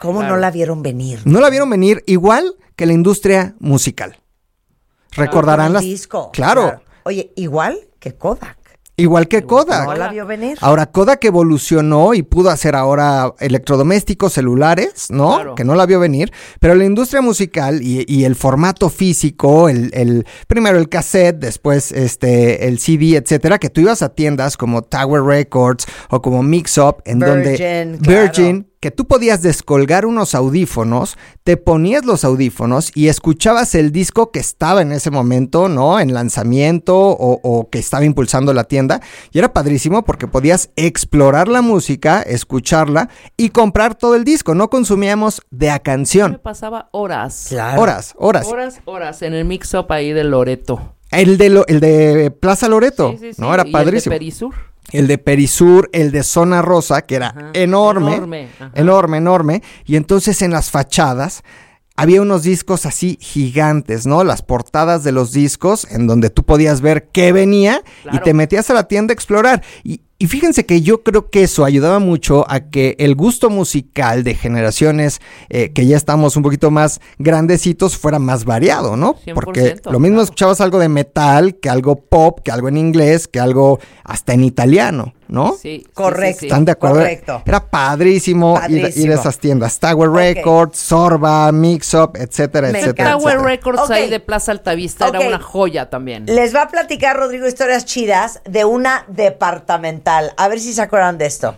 ¿Cómo no la vieron venir? No la vieron venir, igual que la industria musical. Recordarán las... disco. Claro. Oye, igual que Kodak. Igual que Kodak. No la vio venir. Ahora, Kodak evolucionó y pudo hacer ahora electrodomésticos, celulares, ¿no? Claro. Que no la vio venir. Pero la industria musical y el formato físico, primero el cassette, después el CD, etcétera, que tú ibas a tiendas como Tower Records o como Mix Up, en donde Virgin, que tú podías descolgar unos audífonos, te ponías los audífonos y escuchabas el disco que estaba en ese momento, ¿no? En lanzamiento o que estaba impulsando la tienda. Y era padrísimo porque podías explorar la música, escucharla y comprar todo el disco. No consumíamos de a canción. Me pasaba horas. Claro. Horas. En el mix-up ahí de Loreto. El de Plaza Loreto, Sí. ¿no? Era ¿Y padrísimo. el de Perisur? El de Perisur, el de Zona Rosa, que era enorme. Y entonces en las fachadas había unos discos así gigantes, ¿no? Las portadas de los discos en donde tú podías ver qué venía y te metías a la tienda a explorar. Y fíjense que yo creo que eso ayudaba mucho a que el gusto musical de generaciones que ya estamos un poquito más grandecitos fuera más variado, ¿no? 100%, Porque lo mismo escuchabas algo de metal, que algo pop, que algo en inglés, que algo hasta en italiano, ¿no? Sí. Correcto. ¿Están de acuerdo? Correcto. Era padrísimo ir a esas tiendas. Tower Records, Sorba, Mix Up, etcétera, Me etcétera. Tower etcétera. Records ahí de Plaza Altavista era una joya también. Les va a platicar Rodrigo historias chidas de una departamental. A ver si se acuerdan de esto.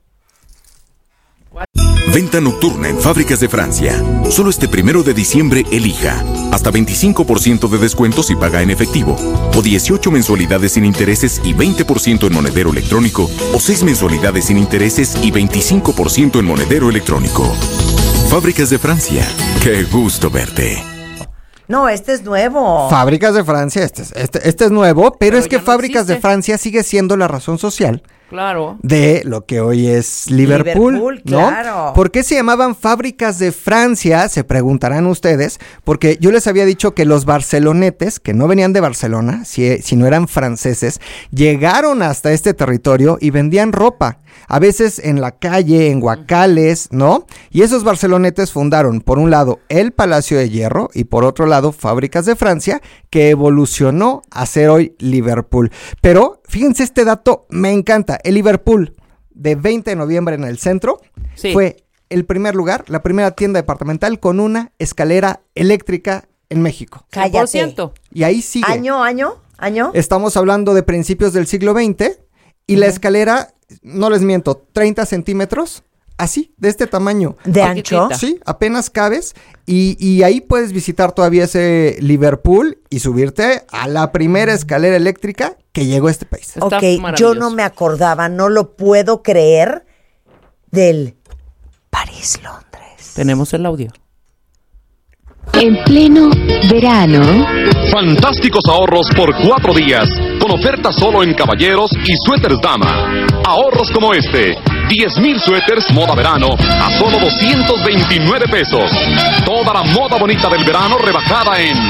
Venta nocturna en Fábricas de Francia. Solo este 1 de diciembre elija. Hasta 25% de descuento si paga en efectivo. O 18 mensualidades sin intereses y 20% en monedero electrónico. O 6 mensualidades sin intereses y 25% en monedero electrónico. Fábricas de Francia. ¡Qué gusto verte! No, este es nuevo. Fábricas de Francia, este es nuevo, pero es que ya no Fábricas de existe. Francia sigue siendo la razón social Claro. de lo que hoy es Liverpool, ¿no? Claro. ¿Por qué se llamaban Fábricas de Francia? Se preguntarán ustedes, porque yo les había dicho que los barcelonetes, que no venían de Barcelona, sino eran franceses, llegaron hasta este territorio y vendían ropa, a veces en la calle, en guacales, ¿no? Y esos barcelonetes fundaron, por un lado, el Palacio de Hierro y por otro lado, Fábricas de Francia, que evolucionó a ser hoy Liverpool. Pero, fíjense este dato, me encanta. El Liverpool de 20 de noviembre en el centro fue el primer lugar, la primera tienda departamental con una escalera eléctrica en México. Cállate. 100%. Y ahí sigue. ¿Año? Estamos hablando de principios del siglo XX y la escalera, no les miento, 30 centímetros, así, de este tamaño. ¿De ancho? Sí, apenas cabes y ahí puedes visitar todavía ese Liverpool y subirte a la primera escalera eléctrica que llegó a este país. Está Ok, yo maravilloso. no me acordaba, no lo puedo creer, del París-Londres. Tenemos el audio. En pleno verano, Fantásticos ahorros por 4 días, con ofertas solo en caballeros y suéteres dama. Ahorros como este: 10,000 suéteres moda verano a solo 229 pesos. Toda la moda bonita del verano rebajada en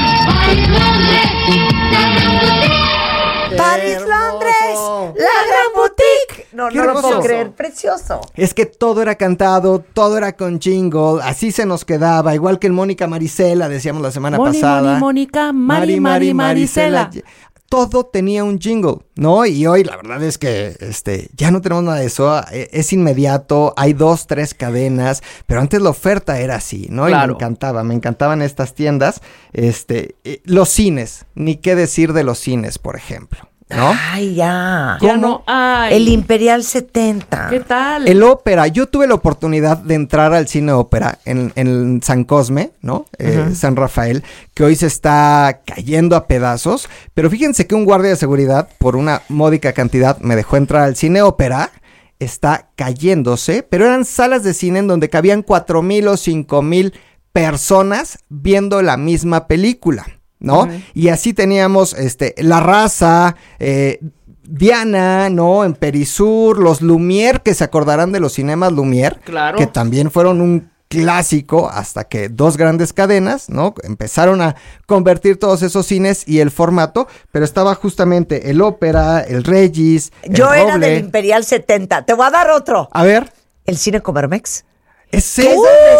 París-Londres, la gran boutique. No, Qué no lo puedo hermoso. creer, precioso. Es que todo era cantado, todo era con jingle, así se nos quedaba, igual que en Mónica Marisela, decíamos la semana pasada. Mónica, Marisela. Todo tenía un jingle, ¿no? Y hoy la verdad es que ya no tenemos nada de eso, es inmediato, hay 2, 3 cadenas, pero antes la oferta era así, ¿no? Claro. Y me encantaban estas tiendas, los cines, ni qué decir de los cines, por ejemplo, ¿no? Ay, ya. Ya no hay. El Imperial 70. ¿Qué tal? El ópera, yo tuve la oportunidad de entrar al cine ópera en San Cosme, ¿no? San Rafael, que hoy se está cayendo a pedazos, pero fíjense que un guardia de seguridad, por una módica cantidad, me dejó entrar al cine ópera, está cayéndose, pero eran salas de cine en donde cabían 4,000 o 5,000 personas viendo la misma película, ¿no? Y así teníamos La Raza, Diana, ¿no? En Perisur, los Lumière, que se acordarán de los cinemas Lumière, Claro. que también fueron un clásico hasta que 2 grandes cadenas, ¿no? Empezaron a convertir todos esos cines y el formato, pero estaba justamente el ópera, el Regis, Yo el era Roble. del Imperial 70. Te voy a dar otro. A ver, El cine Comermex. es ¿Qué es ese. donde